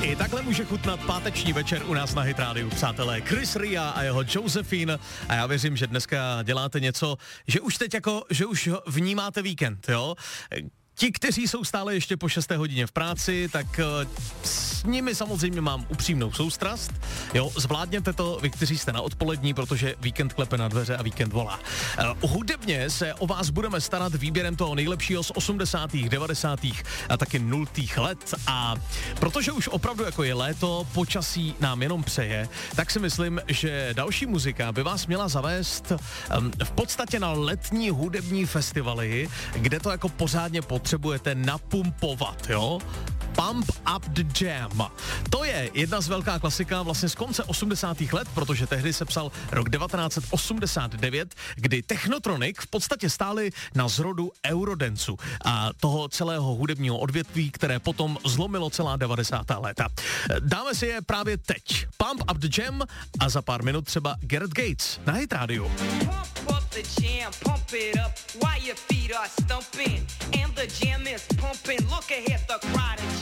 I takhle může chutnat páteční večer u nás na Hit Radio, přátelé. Chris Ria a jeho Josephine. A já věřím, že dneska děláte něco, že už teď že už vnímáte víkend, jo? Ti, kteří jsou stále ještě po 6. hodině v práci, tak s nimi samozřejmě mám upřímnou soustrast. Jo, zvládněte to, vy, kteří jste na odpolední, protože víkend klepe na dveře a víkend volá. Hudebně se o vás budeme starat výběrem toho nejlepšího z 80., 90. a taky 0. let. A protože už opravdu jako je léto, počasí nám jenom přeje, tak si myslím, že další muzika by vás měla zavést v podstatě na letní hudební festivaly, kde to jako pořádně potřebujete napumpovat, jo? Pump Up the Jam. To je jedna z velká klasika vlastně z konce 80. let, protože tehdy se psal rok 1989, kdy Technotronic v podstatě stáli na zrodu Eurodancu a toho celého hudebního odvětví, které potom zlomilo celá 90. léta. Dáme si je právě teď. Pump Up the Jam a za pár minut třeba Gareth Gates na Hit Radio. The jam, pump it up while your feet are stumping, and the jam is pumping. Look ahead, the crowd is